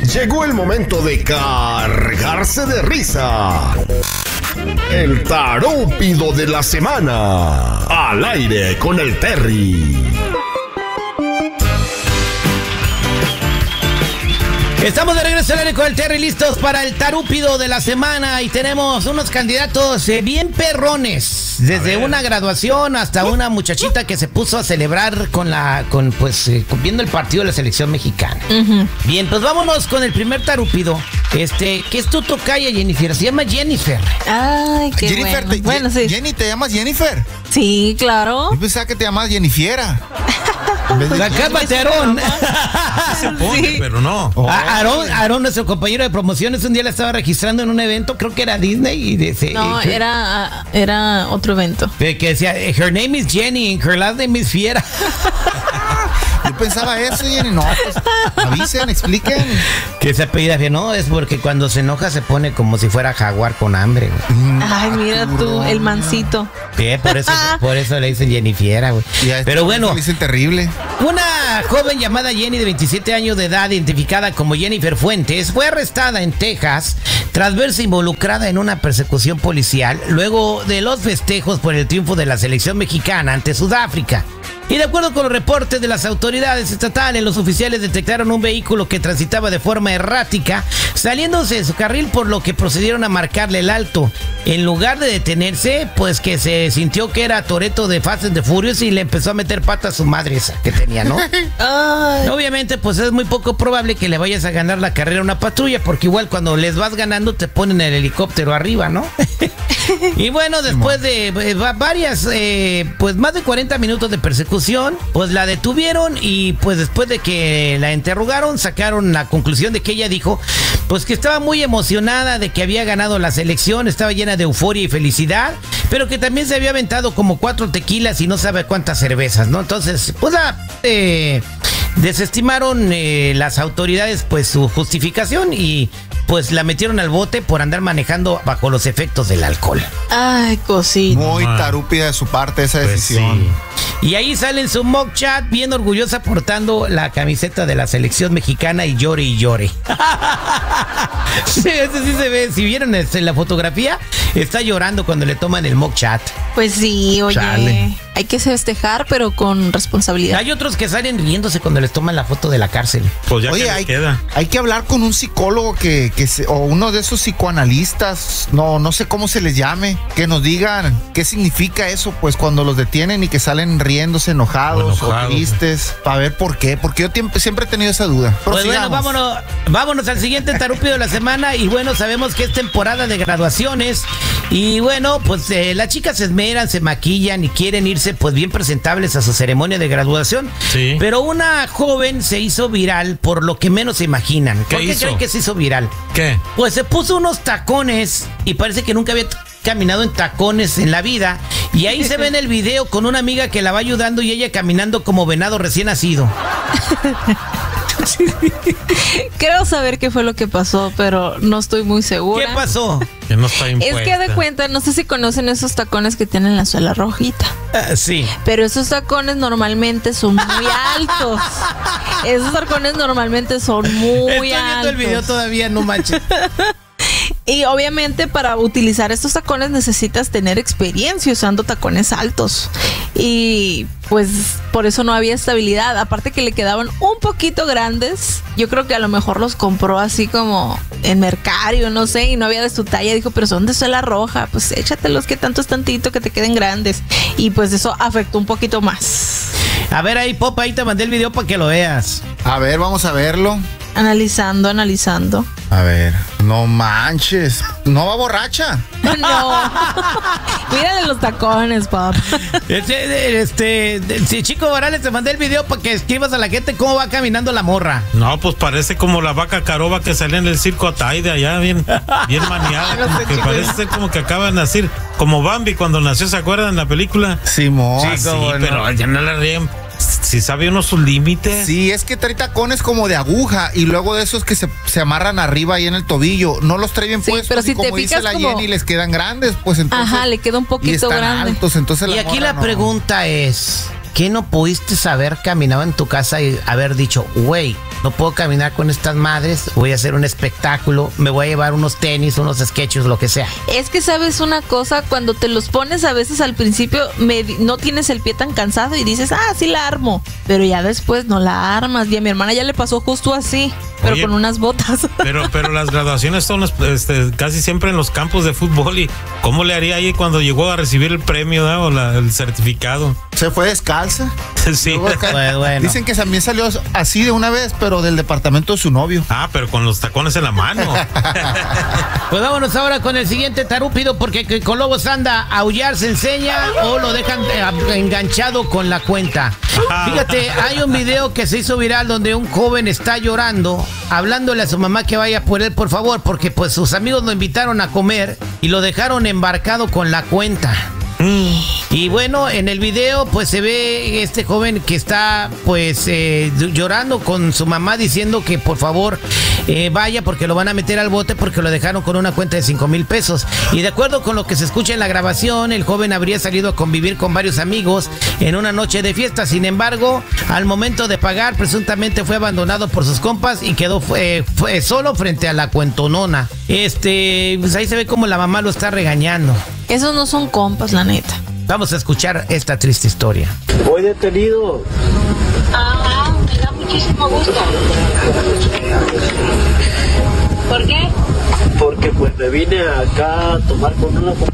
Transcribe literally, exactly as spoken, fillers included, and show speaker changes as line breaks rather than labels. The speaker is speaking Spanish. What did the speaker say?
Llegó el momento de cargarse de risa. El tarúpido de la semana. Al aire con el Terry.
Estamos de regreso al aire con el Terry, listos para el tarúpido de la semana. Y tenemos unos candidatos eh, bien perrones. Desde una graduación hasta una muchachita que se puso a celebrar con la, con pues, eh, viendo el partido de la selección mexicana. Uh-huh. Bien, pues vámonos con el primer tarúpido. Este, que es tu tocaya, Jennifer. Se llama Jennifer.
Ay, qué
Jennifer,
bueno.
Te,
bueno sí.
Jenny, ¿te llamas Jennifer?
Sí, claro.
Yo pensaba que te llamas Jennifiera.
La cámate, Aarón.
Se pone, sí. Pero no.
Oh, Aarón, Aarón, nuestro compañero de promociones, un día la estaba registrando en un evento, creo que era Disney. Y de,
no,
eh,
era, era otro evento.
Que decía, her name is Jenny and her last name is Fiera.
Yo pensaba eso, Jenny. No, pues avisen, expliquen.
Que se apellida bien, no, es porque cuando se enoja se pone como si fuera jaguar con hambre, güey.
Ay, mira tú, el mancito.
Sí, por eso, por eso le dicen Jennifiera, güey. Pero bueno,
le dicen terrible.
Una joven llamada Jenny de veintisiete años de edad, identificada como Jennifer Fuentes, fue arrestada en Texas tras verse involucrada en una persecución policial luego de los festejos por el triunfo de la selección mexicana ante Sudáfrica. Y de acuerdo con los reportes de las autoridades estatales, los oficiales detectaron un vehículo que transitaba de forma errática, saliéndose de su carril, por lo que procedieron a marcarle el alto. En lugar de detenerse, pues que se sintió que era Toretto de Fast and the Furious y le empezó a meter patas a su madre esa que tenía, ¿no? Obviamente, pues es muy poco probable que le vayas a ganar la carrera a una patrulla, porque igual cuando les vas ganando te ponen el helicóptero arriba, ¿no? Y bueno, después de eh, varias, eh, pues más de cuarenta minutos de persecución, pues la detuvieron y pues después de que la interrogaron, sacaron la conclusión de que ella dijo, pues que estaba muy emocionada de que había ganado la selección, estaba llena de euforia y felicidad, pero que también se había aventado como cuatro tequilas y no sabe cuántas cervezas, ¿no? Entonces, pues la... Eh, desestimaron eh, las autoridades pues su justificación y pues la metieron al bote por andar manejando bajo los efectos del alcohol.
Ay, cosita.
Muy tarúpida de su parte esa
pues
decisión.
Sí.
Y ahí sale en su mock chat bien orgullosa portando la camiseta de la selección mexicana y llore y llore. Sí, ese sí se ve. Si vieron en la fotografía, está llorando cuando le toman el mock chat.
Pues sí, oye. Chale. Hay que festejar, pero con responsabilidad.
Hay otros que salen riéndose cuando les toman la foto de la cárcel.
Pues ya
Oye,
que
hay,
queda.
hay que hablar con un psicólogo que, que se, o uno de esos psicoanalistas, no, no sé cómo se les llame, que nos digan qué significa eso, pues cuando los detienen y que salen riéndose enojados o, enojados, o tristes, para ver por qué, porque yo tiemp- siempre he tenido esa duda.
Pues bueno, vámonos, vámonos al siguiente tarúpido de la semana. Y bueno, sabemos que es temporada de graduaciones. Y bueno, pues eh, las chicas se esmeran, se maquillan y quieren irse pues bien presentables a su ceremonia de graduación.
Sí.
Pero una joven se hizo viral por lo que menos se imaginan.
¿Qué
¿Por qué
hizo?
creen que se hizo viral?
¿Qué?
Pues se puso unos tacones y parece que nunca había t- caminado en tacones en la vida. Y ahí se ve en el video con una amiga que la va ayudando y ella caminando como venado recién nacido.
Creo saber qué fue lo que pasó, pero no estoy muy segura.
¿Qué pasó?
Que no está impuesta.
Es que de cuenta, no sé si conocen esos tacones que tienen la suela rojita.
Uh, sí.
Pero esos tacones normalmente son muy altos. Esos tacones normalmente son muy
Estoy
altos.
viendo el video todavía, no manches.
Y obviamente para utilizar estos tacones necesitas tener experiencia usando tacones altos. Y pues por eso no había estabilidad. Aparte que le quedaban un poquito grandes. Yo creo que a lo mejor los compró así como en Mercario, no sé, y no había de su talla. Dijo, pero son de suela roja. Pues échatelos que tanto es tantito que te queden grandes. Y pues eso afectó un poquito más.
A ver ahí, Pop, ahí te mandé el video para que lo veas.
A ver, vamos a verlo.
Analizando, analizando.
A ver, no manches, no va borracha.
No. Mírale los tacones, pap.
Este, este, si Chico Morales, te mandé el video para que escribas a la gente cómo va caminando la morra.
No, pues parece como la vaca caroba que salía en el circo Ataide allá, bien, bien maniada.
No
Como
sé,
que
chico.
parece ser como que acaba de nacer, como Bambi cuando nació, ¿se acuerdan en la película?
Simón.
Ah, sí, pero ya no le ríen. Si sabe uno sus límites.
Sí, es que trae tacones como de aguja y luego de esos que se, se amarran arriba ahí en el tobillo. No los trae bien
Sí,
puestos
pero
y
si
como
te
dice
fijas
la
como-
Jenny, les quedan grandes, pues entonces.
Ajá, le queda un
y
poquito
están
grande.
altos, entonces
Y
la
aquí
morra
la
no.
pregunta es, ¿qué no pudiste haber caminado en tu casa y haber dicho, güey, no puedo caminar con estas madres, voy a hacer un espectáculo, me voy a llevar unos tenis, unos sketches, lo que sea?
Es que sabes una cosa, cuando te los pones a veces al principio me, no tienes el pie tan cansado y dices, ah, sí la armo, pero ya después no la armas. Y a mi hermana ya le pasó justo así, pero
Oye,
con unas botas.
Pero, pero las graduaciones son este, casi siempre en los campos de fútbol. ¿Y cómo le haría ahí cuando llegó a recibir el premio, ¿no? O la, el certificado?
Se fue descalza.
Sí.
Luego acá-
Pues bueno.
Dicen que también salió así de una vez, pero del departamento de su novio.
Ah, pero con los tacones en la mano.
Pues vámonos ahora con el siguiente tarúpido, porque que con lobos anda a aullar se enseña o lo dejan eh, enganchado con la cuenta. Fíjate, hay un video que se hizo viral donde un joven está llorando, hablándole a su mamá que vaya por él, por favor, porque pues sus amigos lo invitaron a comer y lo dejaron embarcado con la cuenta. Y bueno, en el video pues se ve este joven que está pues eh, llorando con su mamá diciendo que por favor eh, vaya porque lo van a meter al bote porque lo dejaron con una cuenta de cinco mil pesos. Y de acuerdo con lo que se escucha en la grabación, el joven habría salido a convivir con varios amigos en una noche de fiesta. Sin embargo, al momento de pagar, presuntamente fue abandonado por sus compas y quedó eh, fue solo frente a la cuentonona. Este, pues ahí se ve como la mamá lo está regañando.
Esos no son compas, la neta.
Vamos a escuchar esta triste historia.
Voy detenido.
Ajá, me da muchísimo gusto. ¿Por qué?
Porque pues me vine acá a tomar con una